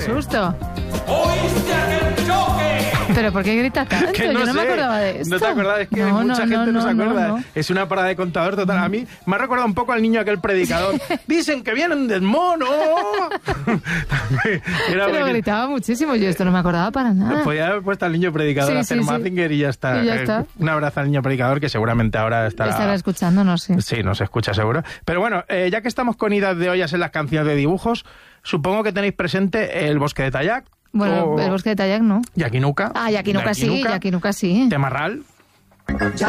susto! ¡Oíste aquel choque! ¿Pero por qué gritas tanto? Que Yo no sé. me acordaba de esto. ¿No te acordás? Es que mucha gente no se acuerda. no. Es una parada de contador total. A mí me ha recordado un poco al niño aquel predicador. Dicen que vienen del mono. Pero gritaba muchísimo. Yo esto no me acordaba para nada. Podía haber puesto al niño predicador Sí, a hacer sí, sí. Mazinger y ya está. Y ya está. Un abrazo al niño predicador que seguramente ahora Estará escuchando, no sé. Sí, nos escucha seguro. Pero bueno, ya que estamos con idas de ollas en las canciones de dibujos, supongo que tenéis presente El bosque de Tayac. Bueno, El bosque de Tayac no. Yaquinuca. Ah, Yaquinuca sí, Yaquinuca sí. Temarral.